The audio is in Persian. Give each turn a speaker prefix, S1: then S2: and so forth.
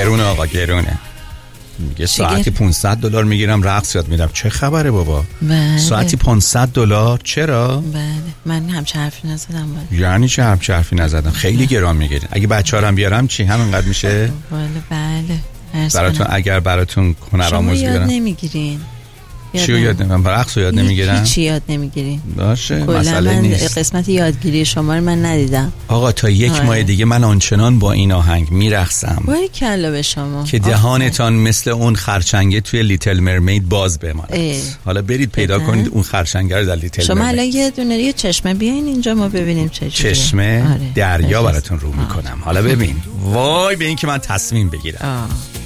S1: گرونه آقا، گرونه. میگه ساعتی $500 میگیرم رقص یاد میدم. چه خبره بابا؟
S2: بله.
S1: ساعتی $500؟ چرا؟
S2: بله من همچه حرفی نزدم.
S1: یعنی چه همچه حرفی نزدم؟ خیلی گران میگیرین. اگه بچه‌ها رو بیارم چی همینقدر میشه؟
S2: بله
S1: براتون اگر براتون هنرآموز بیارم.
S2: شما یاد نمیگیرین.
S1: چی رو یاد نمیگیرم؟ رقص رو یاد نمیگیرم؟
S2: هیچی یاد نمیگیرین.
S1: باشه مسئله نیست.
S2: قسمت یادگیری شما رو من ندیدم
S1: آقا. تا یک ماه دیگه من آنچنان با این آهنگ میرقصم
S2: باری کلا به شما
S1: که دهانتان مثل اون خرچنگه توی لیتل مرمید باز بماند. حالا برید پیدا کنید اون خرچنگه رو در لیتل
S2: شما
S1: مرمید.
S2: الان یه دونه یه چشمه بیاین اینجا ما ببینیم چجوریه.
S1: چشمه دریا براتون رو میکنم. حالا ببین. وای به این که من تصمیم بگیرم.